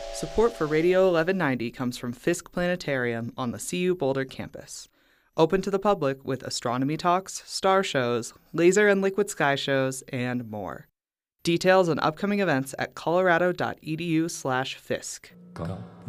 Support for Radio 1190 comes from Fisk Planetarium on the CU Boulder campus. Open to the public with astronomy talks, star shows, laser and liquid sky shows, and more. Details on upcoming events at colorado.edu/Fisk.